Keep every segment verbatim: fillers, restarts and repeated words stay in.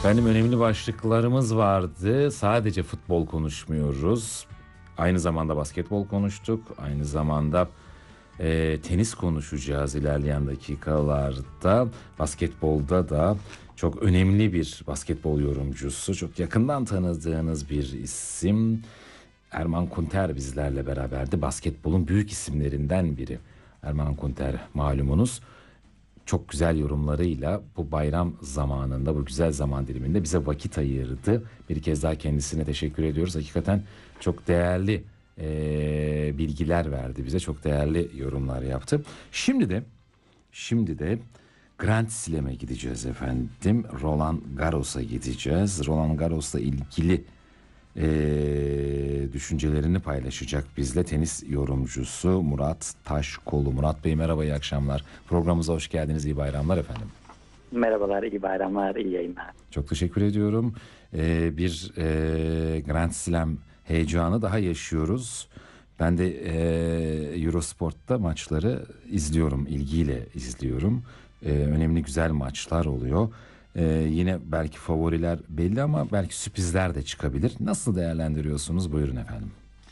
Efendim önemli başlıklarımız vardı. Sadece futbol konuşmuyoruz. Aynı zamanda basketbol konuştuk. Aynı zamanda e, tenis konuşacağız ilerleyen dakikalarda. Basketbolda da çok önemli bir basketbol yorumcusu, çok yakından tanıdığınız bir isim. Erman Kunter bizlerle beraberdi. Basketbolun büyük isimlerinden biri. Erman Kunter malumunuz. Çok güzel yorumlarıyla bu bayram zamanında, bu güzel zaman diliminde bize vakit ayırdı. Bir kez daha kendisine teşekkür ediyoruz. Hakikaten çok değerli e, bilgiler verdi bize. Çok değerli yorumlar yaptı. Şimdi de, şimdi de Grand Slam'e gideceğiz efendim. Roland Garros'a gideceğiz. Roland Garros'la ilgili e, düşüncelerini paylaşacak bizle tenis yorumcusu Murat Taşkolu. Murat Bey merhaba, iyi akşamlar. Programımıza hoş geldiniz, iyi bayramlar efendim. Merhabalar, iyi bayramlar, iyi yayınlar. Çok teşekkür ediyorum. Ee, bir e, Grand Slam heyecanı daha yaşıyoruz. Ben de e, Eurosport'ta maçları izliyorum, ilgiyle izliyorum. E, önemli güzel maçlar oluyor. E, yine belki favoriler belli ama belki sürprizler de çıkabilir. Nasıl değerlendiriyorsunuz? Buyurun efendim.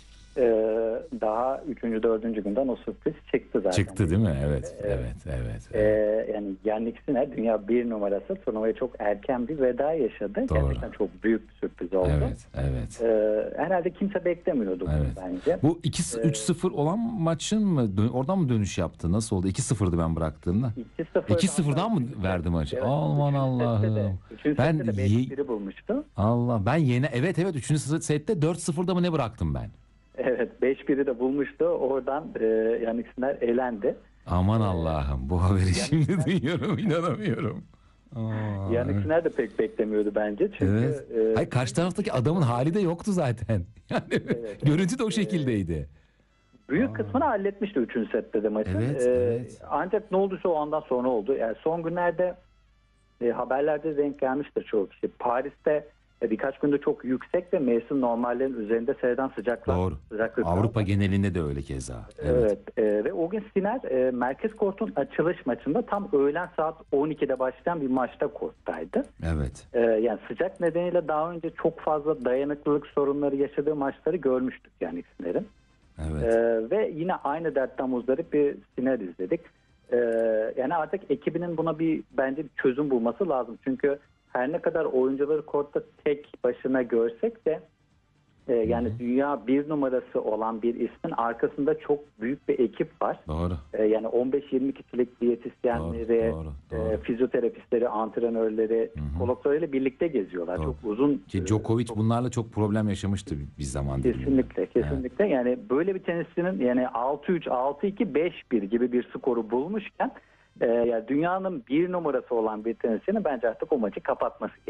Ee, daha üçüncü, dördüncü günden o sürpriz çıktı zaten. Çıktı değil mi? Evet, evet, evet. evet. Ee, yani Yannick Sinner dünya bir numarası turnuvaya çok erken bir veda yaşadı. Doğru. Gerçekten çok büyük bir sürpriz oldu. Evet, evet. Ee, herhalde kimse beklemiyordu bunu Evet. bence. Bu iki üç sıfır olan maçın mı dön- oradan mı dönüş yaptı? Nasıl oldu? iki sıfırdı ben bıraktığımda. iki sıfır iki sıfırdan mı verdi maçı? Evet, Aman üçüncü sette de- Allah'ım. Üçüncü Ben sette de ye- beş biri bulmuştu. Allah ben yine evet evet üçüncü sette dört sıfırda mı ne bıraktım ben? Evet, beş biri de bulmuştu. Oradan e, Yannick Sinner elendi. Aman Allah'ım, bu haberi şimdi Sinner- duyuyorum, inanamıyorum. Aa, Yannick Sinner de pek beklemiyordu bence. Çünkü evet. e, Hayır, karşı taraftaki adamın hali de yoktu zaten. Yani Evet, görüntü de o şekildeydi. Büyük kısmını halletmişti üçüncü sette de maçın. Evet, Ee, evet. Ancak ne olduysa o andan sonra oldu. Yani son günlerde e, haberlerde denk gelmiştir çoğu kişi. Paris'te e, birkaç günde çok yüksek ve mevsim normallerin üzerinde seyreden sıcaklar. Doğru. sıcaklık Avrupa vardı. genelinde de öyle keza. Evet. e, ve o gün Sinner e, Merkez Kort'un açılış maçında tam öğlen saat on ikide başlayan bir maçta korttaydı. Evet. E, yani sıcak nedeniyle daha önce çok fazla dayanıklılık sorunları yaşadığı maçları görmüştük yani Sinner'in. Evet. Ee, ve yine aynı dertten muzdarip bir Sinner izledik. Ee, yani artık ekibinin buna bir bence bir çözüm bulması lazım. Çünkü her ne kadar oyuncuları kortta tek başına görsek de e, yani Hı hı. dünya bir numarası olan bir ismin arkasında çok büyük bir ekip var. Doğru. Ee, yani on beş yirmi kişilik diyetisyenleri, Doğru, doğru, e, doğru. fizyoterapistleri, antrenörleri, Hı hı. psikologlarıyla birlikte geziyorlar. Doğru. Çok uzun. Ki Djokovic bunlarla çok problem yaşamıştı bir, bir zaman diliminde. Kesinlikle, kesinlikle. Yani böyle bir tenisçinin yani altı üç, altı iki, beş bir gibi bir skoru bulmuşken e, yani dünyanın bir numarası olan bir tenisçinin bence artık o maçı kapatması gerekiyor.